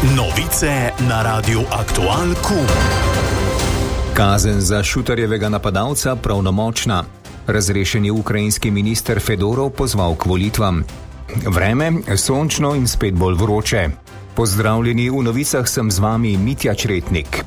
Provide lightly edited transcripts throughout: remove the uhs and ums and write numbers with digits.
Novice na Radiu Aktual KUM. Kazen za Šutarjevega napadalca pravnomočna. Razrešeni ukrajinski minister Fedorov pozval k volitvam. Vreme, sončno in spet bolj vroče. Pozdravljeni, v novicah sem z vami Mitja Čretnik.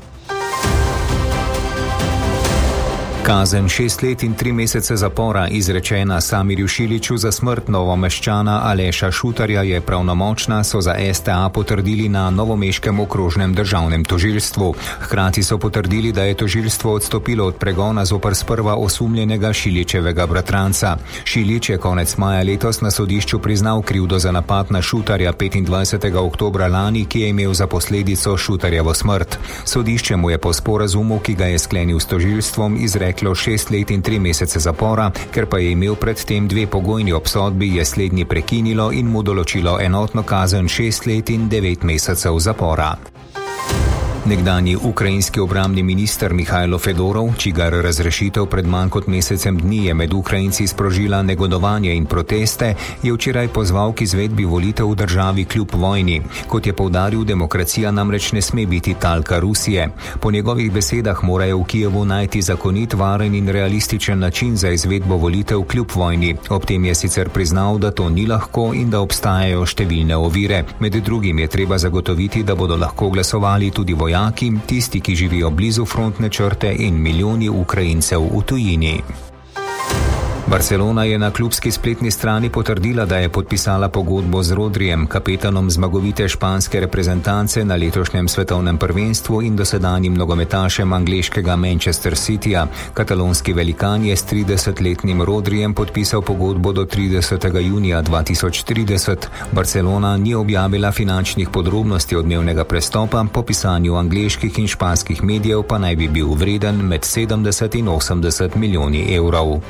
Kazen 6 let in 3 mesece zapora izrečena Samirju Šiliću za smrt novomeščana Aleša Šutarja je pravnomočna, so za STA potrdili na novomeškem okrožnem državnem tožilstvu. Hkrati so potrdili, da je tožilstvo odstopilo od pregona zoper sprva osumljenega Šilićevega bratranca. Šilić je konec maja letos na sodišču priznal krivdo za napad na Šutarja 25. oktobra lani, ki je imel za posledico Šutarjevo smrt. Sodišče mu je po sporazumu, ki ga je sklenil s tožilstvom, izreklo 6 let in 3 mesece zapora, ker pa je imel predtem 2 pogojni obsodbi, je slednji prekinilo in mu določilo enotno kazen 6 let in 9 mesecev zapora. Nekdanji ukrajinski obrambni minister Mihajlo Fedorov, čigar razrešitev pred manj kot mesecem dni je med Ukrajinci sprožila negodovanje in proteste, je včeraj pozval k izvedbi volitev v državi kljub vojni. Kot je poudaril, demokracija namreč ne sme biti talka Rusije. Po njegovih besedah morajo v Kijevu najti zakonit, varen in realističen način za izvedbo volitev kljub vojni. Ob tem je sicer priznal, da to ni lahko in da obstajajo številne ovire. Med drugim je treba zagotoviti, da bodo lahko glasovali tudi vojaki, tisti, ki živijo blizu frontne črte in milijoni Ukrajincev v tujini. Barcelona je na klubski spletni strani potrdila, da je podpisala pogodbo z Rodrijem, kapetanom zmagovite španske reprezentance na letošnjem svetovnem prvenstvu in dosedanjim nogometašem angleškega Manchester Cityja. Katalonski velikan je s 30-letnim Rodrijem podpisal pogodbo do 30. junija 2030. Barcelona ni objavila finančnih podrobnosti odmevnega prestopa, po pisanju angleških in španskih medijev pa naj bi bil vreden med 70 in 80 milijoni evrov.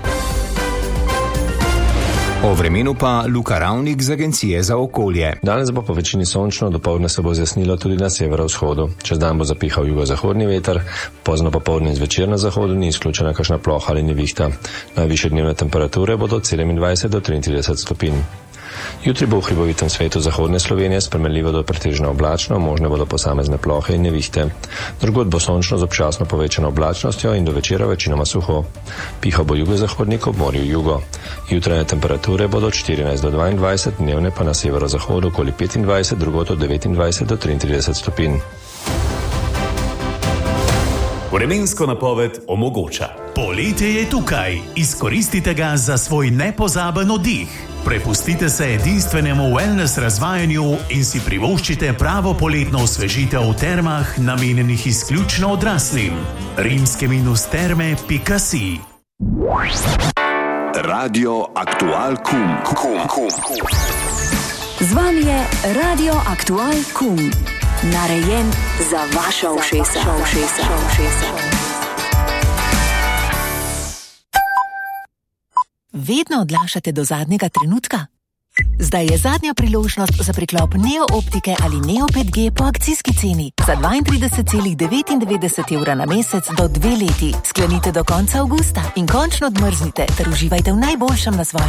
O vremenu pa Luka Ravnik z Agencije za okolje. Danes bo po večini sončno, dopoldne se bo zjasnilo tudi na severovzhodu. Čez dan bo zapihal jugozahodni veter, pozno popoldne in zvečer na zahodu ni izključena kakšna ploha ali nevihta. Najvišje dnevne temperature bodo od 27 do 33 stopinj. Jutri bo v hribovitem svetu zahodne Slovenije spremenljivo do pretežno oblačno, možne bodo posamezne plohe in nevihte. Drugod bo sončno z občasno povečano oblačnostjo in do večera večinoma suho. Pihal bo jugozahodnik ob morju jugo. Jutranje temperature bodo od 14 do 22, dnevne pa na severozahodu okoli 25, drugod od 29 do 33 stopinj. Vremensko napoved omogoča. Poletje je tukaj. Izkoristite ga za svoj nepozaben oddih. Prepustite se edinstvenemu wellness razvajanju in si privoščite pravo poletno osvežitev v termah, namenjenih izključno odraslim. rimske-terme.si. Radio Aktual KUM. Z vami je Radio Aktual KUM. Narejen za vaša ušesa. Vedno odlašate do zadnjega trenutka? Zdaj je zadnja priložnost za priklop Neo optike ali Neo 5G po akcijski ceni za 32,99 € na mesec do 2 leti. Sklenite do konca avgusta in končno odmrznite ter uživajte v najboljšem na svojem